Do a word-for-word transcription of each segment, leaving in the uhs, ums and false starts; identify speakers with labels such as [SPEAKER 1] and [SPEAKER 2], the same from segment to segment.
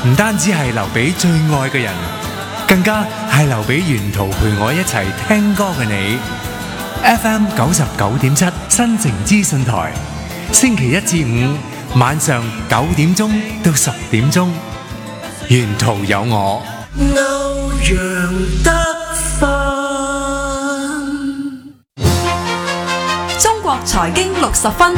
[SPEAKER 1] 唔單止係留俾最愛嘅人，更加係留俾沿途陪我一齊聽歌嘅你。F M 九十九點七新城資訊台，星期一至五晚上九點鐘到十點鐘，沿途有我。歐陽德芬，
[SPEAKER 2] 中國財經六十分。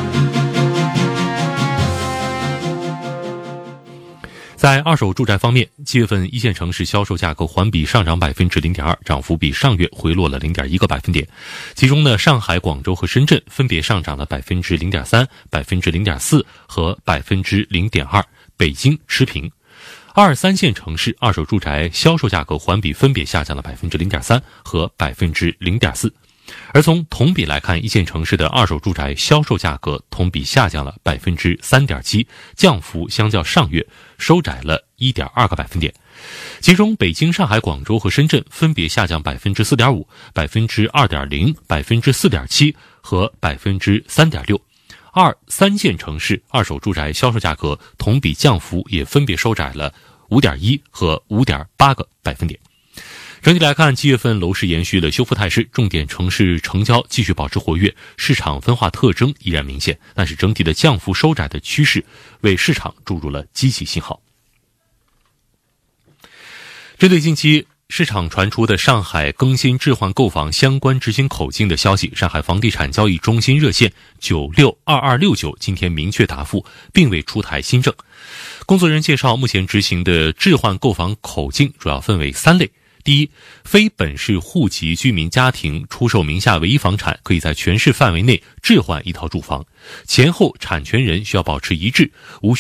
[SPEAKER 3] 在二手住宅方面，七月份一线城市销售价格环比上涨百分之零点二，涨幅比上月回落了零点一个百分点。其中呢，上海、广州和深圳分别上涨了百分之零点三、百分之零点四和百分之零点二，北京持平。二三线城市二手住宅销售价格环比分别下降了百分之零点三和百分之零点四。而从同比来看，一线城市的二手住宅销售价格同比下降了百分之三点七，降幅相较上月收窄了一点二个百分点。其中，北京、上海、广州和深圳分别下降百分之四点五、百分之二点零、百分之四点七和百分之三点六。二三线城市二手住宅销售价格同比降幅也分别收窄了五点一和五点八个百分点。整体来看，七月份楼市延续了修复态势，重点城市成交继续保持活跃，市场分化特征依然明显，但是整体的降幅收窄的趋势为市场注入了积极信号。针对近期市场传出的上海更新置换购房相关执行口径的消息，上海房地产交易中心热线九六二二六九今天明确答复，并未出台新政。工作人员介绍，目前执行的置换购房口径主要分为三类。第一，非本市户籍居民家庭出售名下唯一房产，可以在全市范围内置换一套住房，前后产权人需要保持一致，无需